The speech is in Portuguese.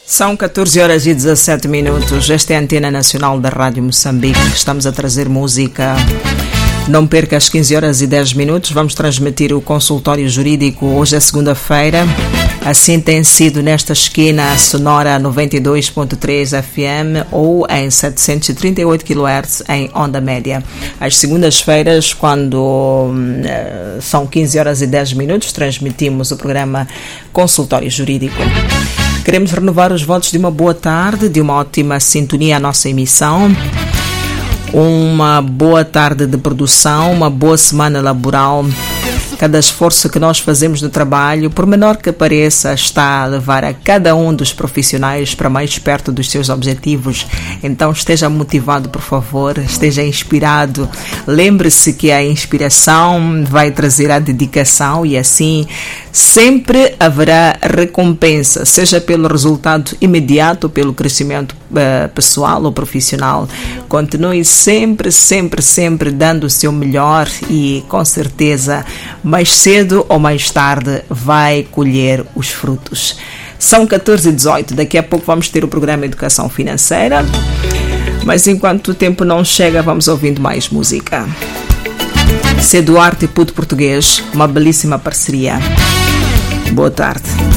São 14 horas e 17 minutos. Esta é a Antena Nacional da Rádio Moçambique. Estamos a trazer música. Não perca, às 15 horas e 10 minutos. Vamos transmitir o consultório jurídico. Hoje é segunda-feira. Assim tem sido nesta esquina sonora 92.3 FM ou em 738 kHz em onda média. Às segundas-feiras, quando são 15 horas e 10 minutos, transmitimos o programa Consultório Jurídico. Queremos renovar os votos de uma boa tarde, de uma ótima sintonia à nossa emissão. Uma boa tarde de produção, uma boa semana laboral. Cada esforço que nós fazemos no trabalho, por menor que pareça, está a levar a cada um dos profissionais para mais perto dos seus objetivos. Então esteja motivado, por favor, esteja inspirado. Lembre-se que a inspiração vai trazer a dedicação e assim sempre haverá recompensa, seja pelo resultado imediato, pelo crescimento pessoal ou profissional. Continue sempre dando o seu melhor e com certeza mais cedo ou mais tarde vai colher os frutos. São 14h18, daqui a pouco vamos ter o programa Educação Financeira, mas enquanto o tempo não chega, vamos ouvindo mais música. C. Duarte e Puto Português, uma belíssima parceria. Boa tarde.